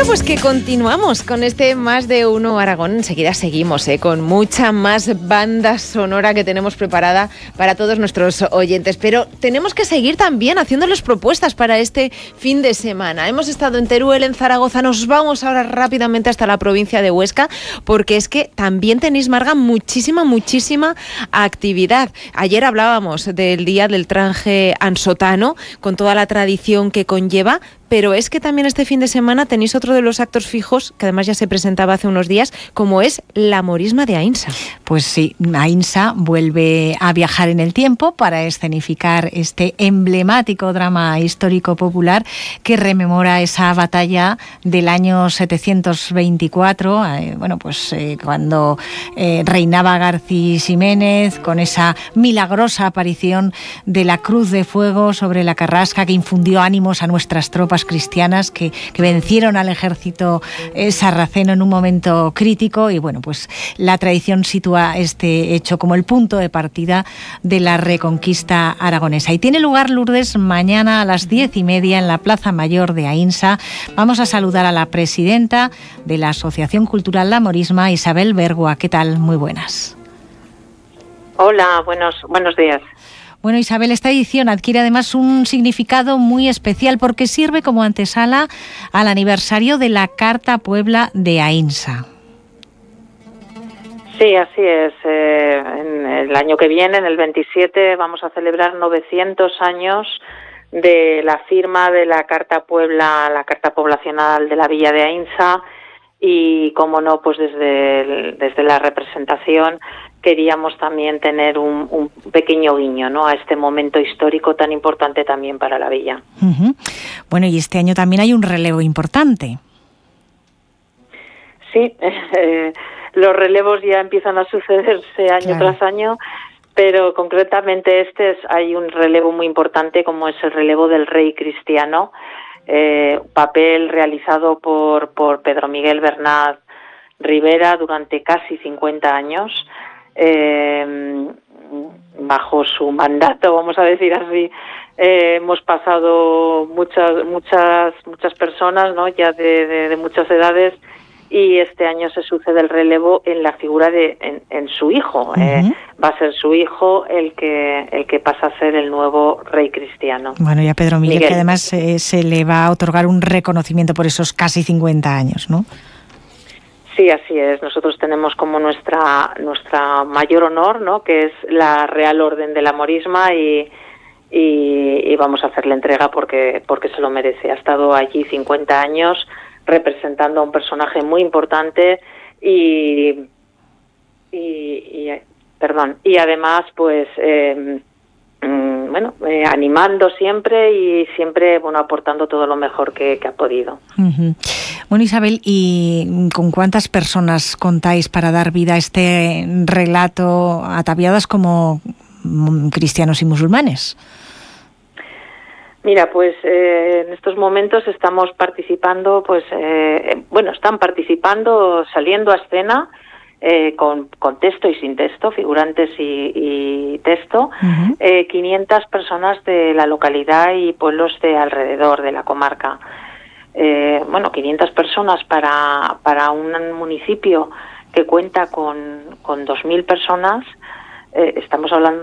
Pues que continuamos con este Más de Uno Aragón. Enseguida seguimos con mucha más banda sonora que tenemos preparada para todos nuestros oyentes. Pero tenemos que seguir también haciéndoles propuestas para este fin de semana. Hemos estado en Teruel, en Zaragoza. Nos vamos ahora rápidamente hasta la provincia de Huesca, porque es que también tenéis, Marga, muchísima actividad. Ayer hablábamos del Día del Traje Ansotano, con toda la tradición que conlleva. Pero es que también este fin de semana tenéis otro de los actos fijos, que además ya se presentaba hace unos días, como es la Morisma de Aínsa. Pues sí, Aínsa vuelve a viajar en el tiempo para escenificar este emblemático drama histórico popular que rememora esa batalla del año 724, cuando reinaba García Ximénez, con esa milagrosa aparición de la Cruz de Fuego sobre la carrasca que infundió ánimos a nuestras tropas cristianas que vencieron al ejército sarraceno en un momento crítico. Y bueno, pues la tradición sitúa este hecho como el punto de partida de la reconquista aragonesa. Y tiene lugar, Lourdes, mañana a las 10:30 en la Plaza Mayor de Aínsa. Vamos a saludar a la presidenta de la Asociación Cultural La Morisma, Isabel Bergua. ¿Qué tal? Muy buenas. Hola, buenos días. Bueno, Isabel, esta edición adquiere además un significado muy especial porque sirve como antesala al aniversario de la Carta Puebla de Aínsa. Sí, así es. En el año que viene, en el 27, vamos a celebrar 900 años de la firma de la Carta Puebla, la Carta Poblacional de la Villa de Aínsa, y, como no, pues desde la representación queríamos también tener un pequeño guiño, ¿no?, a este momento histórico tan importante también para la villa. Uh-huh. Bueno, y este año también hay un relevo importante. Sí, los relevos ya empiezan a sucederse año tras año, pero concretamente hay un relevo muy importante, como es el relevo del rey cristiano, papel realizado por Pedro Miguel Bernat Rivera durante casi 50 años. Bajo su mandato, vamos a decir así, hemos pasado muchas personas, ¿no?, ya de muchas edades, y este año se sucede el relevo en la figura en su hijo. Uh-huh. Va a ser su hijo el que pasa a ser el nuevo rey cristiano. Bueno, y a Pedro Miguel, que además se le va a otorgar un reconocimiento por esos casi 50 años, ¿no? Sí, así es. Nosotros tenemos como nuestra mayor honor, ¿no?, que es la Real Orden de la Morisma, y vamos a hacerle entrega porque se lo merece. Ha estado allí 50 años representando a un personaje muy importante y además, pues animando siempre y siempre, aportando todo lo mejor que ha podido. Uh-huh. Bueno, Isabel, ¿y con cuántas personas contáis para dar vida a este relato, ataviadas como cristianos y musulmanes? Mira, pues en estos momentos estamos participando, están participando, saliendo a escena, con texto y sin texto, figurantes y texto, uh-huh. 500 personas de la localidad y pueblos de alrededor de la comarca. 500 personas para un municipio que cuenta con 2.000 personas, estamos hablando